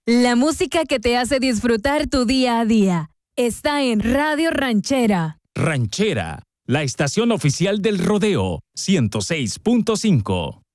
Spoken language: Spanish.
La música que te hace disfrutar tu día a día está en Radio Ranchera. Ranchera, la estación oficial del rodeo, 106.5.